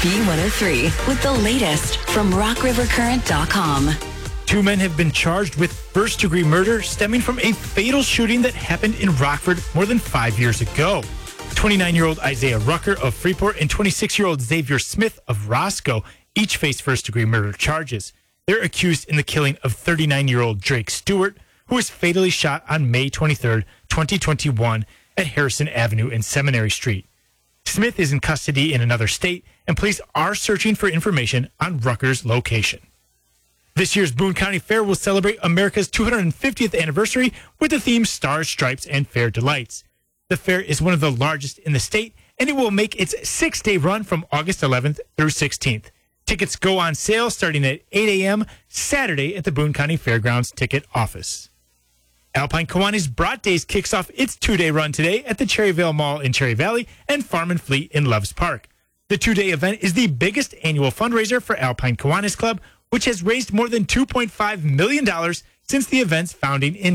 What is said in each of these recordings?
B103 with the latest from RockRiverCurrent.com. 2 men have been charged with first-degree murder stemming from a fatal shooting that happened in Rockford more than 5 years ago. 29-year-old Isaiah Rucker of Freeport and 26-year-old Xavier Smith of Roscoe each face first-degree murder charges. They're accused in the killing of 39-year-old Drake Stewart, who was fatally shot on May 23, 2021 at Harrison Avenue and Seminary Street. Smith is in custody in another state, and police are searching for information on Rucker's location. This year's Boone County Fair will celebrate America's 250th anniversary with the theme Stars, Stripes, and Fair Delights. The fair is one of the largest in the state, and it will make its 6-day run from August 11th through 16th. Tickets go on sale starting at 8 a.m. Saturday at the Boone County Fairgrounds ticket office. Alpine Kiwanis Brat Days kicks off its 2-day run today at the Cherryvale Mall in Cherry Valley and Farm and Fleet in Loves Park. The 2-day event is the biggest annual fundraiser for Alpine Kiwanis Club, which has raised more than $2.5 million since the event's founding in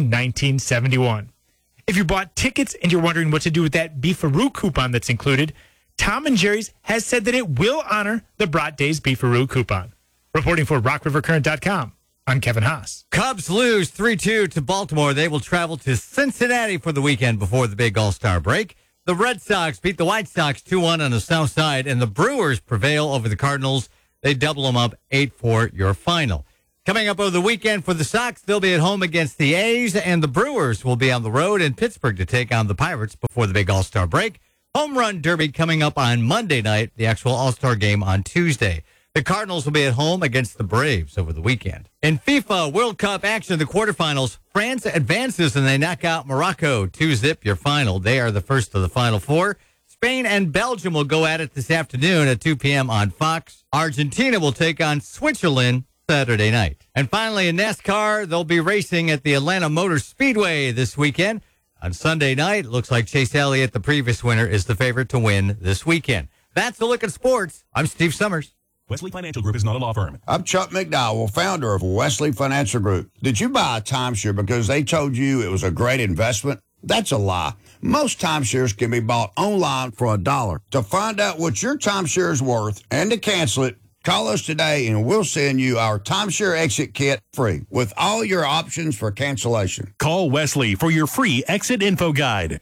1971. If you bought tickets and you're wondering what to do with that Beefaroo coupon that's included, Tom and Jerry's has said that it will honor the Brat Days Beefaroo coupon. Reporting for RockRiverCurrent.com, I'm Kevin Haas. Cubs lose 3-2 to Baltimore. They will travel to Cincinnati for the weekend before the big All-Star break. The Red Sox beat the White Sox 2-1 on the South Side, and the Brewers prevail over the Cardinals. They double them up 8-4 your final. Coming up over the weekend for the Sox, they'll be at home against the A's, and the Brewers will be on the road in Pittsburgh to take on the Pirates before the big All-Star break. Home Run Derby coming up on Monday night, the actual All-Star game on Tuesday. The Cardinals will be at home against the Braves over the weekend. In FIFA World Cup action, the quarterfinals, France advances and they knock out Morocco 2-0 your final. They are the first of the Final Four. Spain and Belgium will go at it this afternoon at 2 p.m. on Fox. Argentina will take on Switzerland Saturday night. And finally, in NASCAR, they'll be racing at the Atlanta Motor Speedway this weekend. On Sunday night, it looks like Chase Elliott, the previous winner, is the favorite to win this weekend. That's the look at sports. I'm Steve Summers. Wesley Financial Group is not a law firm. I'm Chuck McDowell, founder of Wesley Financial Group. Did you buy a timeshare because they told you it was a great investment? That's a lie. Most timeshares can be bought online for $1. To find out what your timeshare is worth and to cancel it, call us today and we'll send you our timeshare exit kit free with all your options for cancellation. Call Wesley for your free exit info guide.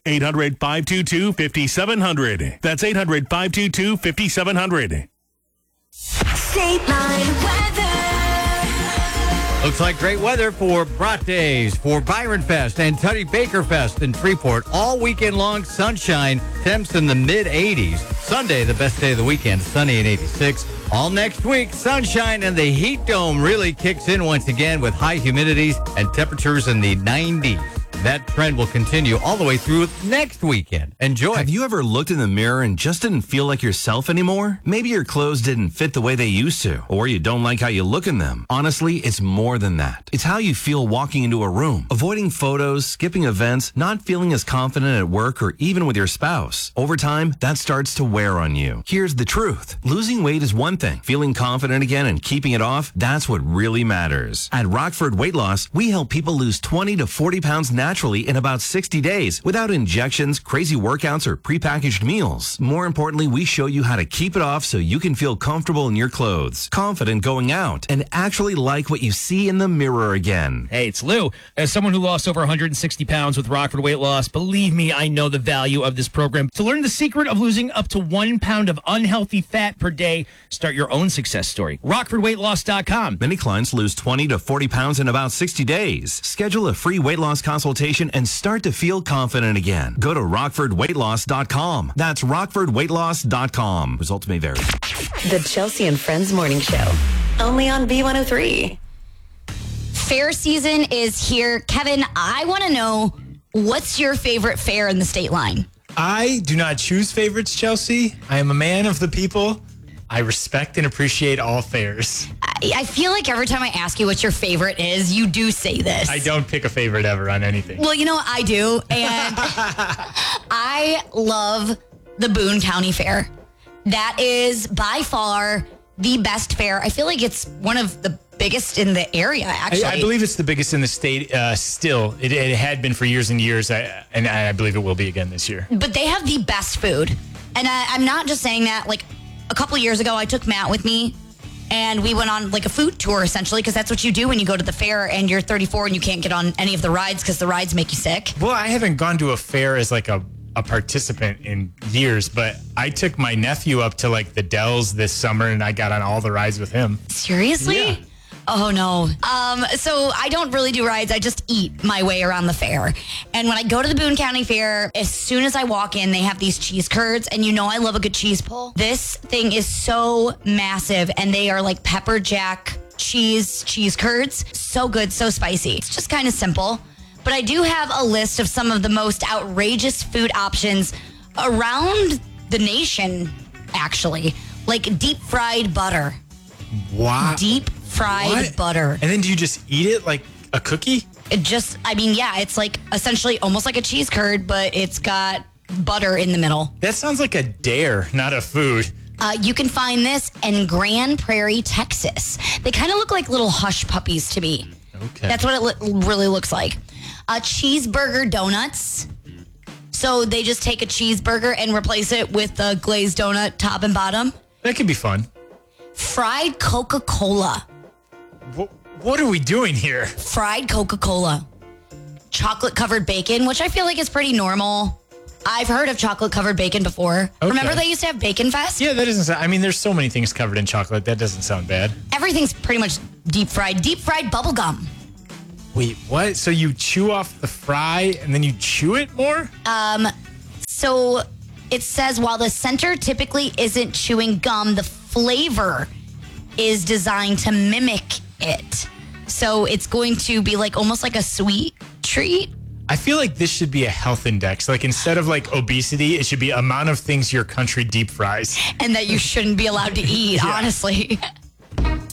800-522-5700. That's 800-522-5700. State Line weather. Looks like great weather for Brat Days, for Byron Fest and Tuddy Baker Fest in Freeport. All weekend long, sunshine, temps in the mid-80s. Sunday, the best day of the weekend, sunny and 86. All next week, sunshine and the heat dome really kicks in once again with high humidities and temperatures in the 90s. That trend will continue all the way through next weekend. Enjoy. Have you ever looked in the mirror and just didn't feel like yourself anymore? Maybe your clothes didn't fit the way they used to, or you don't like how you look in them. Honestly, it's more than that. It's how you feel walking into a room, avoiding photos, skipping events, not feeling as confident at work or even with your spouse. Over time, that starts to wear on you. Here's the truth. Losing weight is one thing. Feeling confident again and keeping it off, that's what really matters. At Rockford Weight Loss, we help people lose 20 to 40 pounds naturally in about 60 days without injections, crazy workouts, or prepackaged meals. More importantly, we show you how to keep it off so you can feel comfortable in your clothes, confident going out, and actually like what you see in the mirror again. Hey, it's Lou. As someone who lost over 160 pounds with Rockford Weight Loss, believe me, I know the value of this program. To learn the secret of losing up to 1 pound of unhealthy fat per day, start your own success story. RockfordWeightLoss.com. Many clients lose 20 to 40 pounds in about 60 days. Schedule a free weight loss consultation and start to feel confident again. Go to RockfordWeightLoss.com. That's RockfordWeightLoss.com. Results may vary. The Chelsea and Friends Morning Show. Only on B103. Fair season is here. Kevin, I want to know, what's your favorite fair in the state line? I do not choose favorites, Chelsea. I am a man of the people. I respect and appreciate all fairs. I feel like every time I ask you what your favorite is, you do say this. I don't pick a favorite ever on anything. Well, you know what? I do. And I love the Boone County Fair. That is by far the best fair. I feel like it's one of the biggest in the area, actually. I believe it's the biggest in the state still. It had been for years and years, and I believe it will be again this year. But they have the best food. And I'm not just saying that, like, a couple years ago, I took Matt with me. And we went on like a food tour, essentially, because that's what you do when you go to the fair and you're 34 and you can't get on any of the rides because the rides make you sick. Well, I haven't gone to a fair as like a participant in years, but I took my nephew up to like the Dells this summer and I got on all the rides with him. Seriously? Yeah. Oh, no. So I don't really do rides. I just eat my way around the fair. And when I go to the Boone County Fair, as soon as I walk in, they have these cheese curds. And you know I love a good cheese pull. This thing is so massive. And they are like pepper jack cheese curds. So good, so spicy. It's just kind of simple. But I do have a list of some of the most outrageous food options around the nation, actually. Like deep fried butter. Wow. Deep fried butter. And then do you just eat it like a cookie? It's like essentially almost like a cheese curd, but it's got butter in the middle. That sounds like a dare, not a food. You can find this in Grand Prairie, Texas. They kind of look like little hush puppies to me. Okay. That's what it really looks like. Cheeseburger donuts. So they just take a cheeseburger and replace it with a glazed donut top and bottom. That could be fun. Fried Coca-Cola. What are we doing here? Fried Coca-Cola. Chocolate-covered bacon, which I feel like is pretty normal. I've heard of chocolate-covered bacon before. Okay. Remember they used to have Bacon Fest? Yeah, that doesn't sound... I mean, there's so many things covered in chocolate. That doesn't sound bad. Everything's pretty much deep fried. Deep fried bubble gum. Wait, what? So you chew off the fry and then you chew it more? So it says while the center typically isn't chewing gum, the flavor is designed to mimic it. So it's going to be like almost like a sweet treat. I feel like this should be a health index. Like instead of like obesity, it should be amount of things your country deep fries. And that you shouldn't be allowed to eat, honestly.